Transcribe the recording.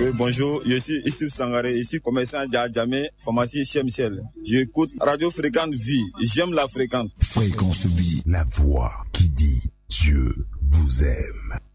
Oui, bonjour, je suis Issif Sangaré, ici commerçant Djamé, pharmacie chez Michel. J'écoute Radio Fréquente Vie, j'aime la fréquente. Fréquence Vie, la voix qui dit Dieu vous aime.